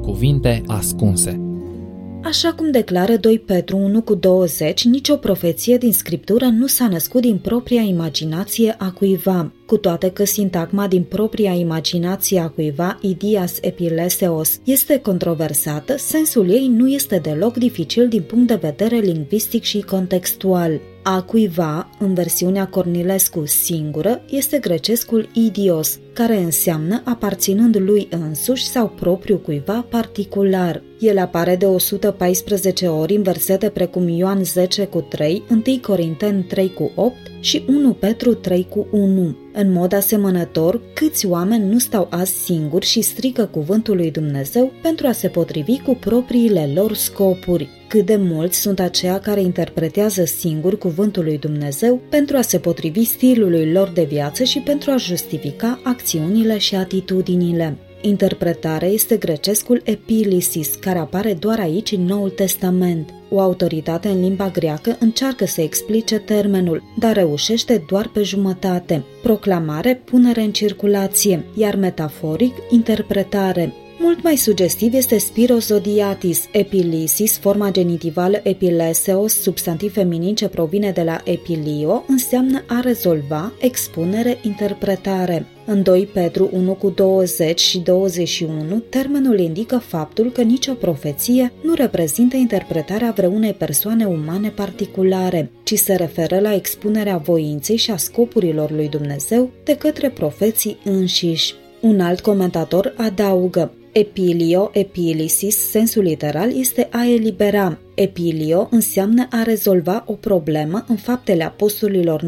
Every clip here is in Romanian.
Cuvinte ascunse. Așa cum declară 2 Petru 1:20, nicio profeție din Scriptură nu s-a născut din propria imaginație a cuiva. Cu toate că sintagma din propria imaginație a cuiva, idias epileseos, este controversată, sensul ei nu este deloc dificil din punct de vedere lingvistic și contextual. A cuiva, în versiunea Cornilescu singură, este grecescul idios, care înseamnă aparținând lui însuși sau propriu cuiva particular. El apare de 114 ori în versete precum Ioan 10:3, 1 Corinteni 3:8 și 1 Petru 3:1. În mod asemănător, câți oameni nu stau azi singuri și strigă cuvântul lui Dumnezeu pentru a se potrivi cu propriile lor scopuri? Cât de mulți sunt aceia care interpretează singuri cuvântul lui Dumnezeu pentru a se potrivi stilului lor de viață și pentru a justifica acțiunile și atitudinile? Interpretarea este grecescul epilisis, care apare doar aici în Noul Testament. O autoritate în limba greacă încearcă să explice termenul, dar reușește doar pe jumătate. Proclamare, punere în circulație, iar metaforic, interpretare. Mult mai sugestiv este spirozodiatis, epilisis, forma genitivală epileseos, substantiv feminin ce provine de la epilio, înseamnă a rezolva, expunere, interpretare. În 2 Petru 1:20 și 21, termenul indică faptul că nicio profeție nu reprezintă interpretarea vreunei persoane umane particulare, ci se referă la expunerea voinței și a scopurilor lui Dumnezeu de către profeții înșiși. Un alt comentator adaugă: epilio, epilisis, sensul literal este a elibera. Epilio înseamnă a rezolva o problemă în Faptele Apostolilor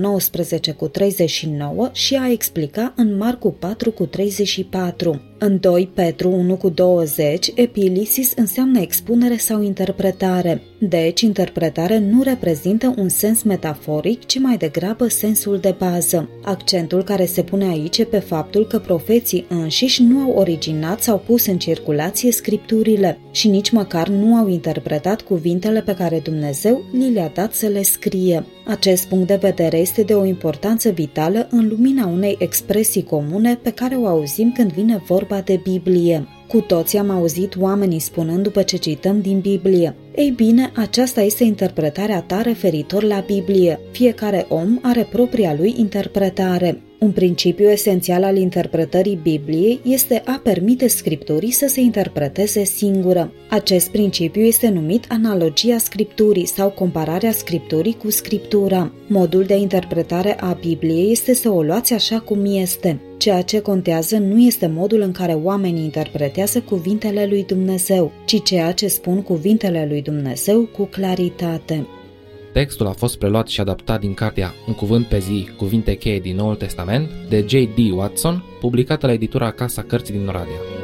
19:39 și a explica în Marcu 4:34. În 2 Petru 1:20, epilisis înseamnă expunere sau interpretare. Deci, interpretare nu reprezintă un sens metaforic, ci mai degrabă sensul de bază. Accentul care se pune aici e pe faptul că profeții înșiși nu au originat sau pus în circulație scripturile și nici măcar nu au interpretat cuvintele pe care Dumnezeu li le-a dat să le scrie. Acest punct de vedere este de o importanță vitală în lumina unei expresii comune pe care o auzim când vine vorba de Biblie. Cu toții am auzit oamenii spunând după ce cităm din Biblie: ei bine, aceasta este interpretarea ta referitor la Biblie. Fiecare om are propria lui interpretare. Un principiu esențial al interpretării Bibliei este a permite Scripturii să se interpreteze singură. Acest principiu este numit analogia Scripturii sau compararea Scripturii cu Scriptura. Modul de interpretare a Bibliei este să o luați așa cum este. Ceea ce contează nu este modul în care oamenii interpretează cuvintele lui Dumnezeu, ci ceea ce spun cuvintele lui Dumnezeu cu claritate. Textul a fost preluat și adaptat din cartea Un cuvânt pe zi, cuvinte cheie din Noul Testament, de J.D. Watson, publicată la editura Casa Cărții din Oradea.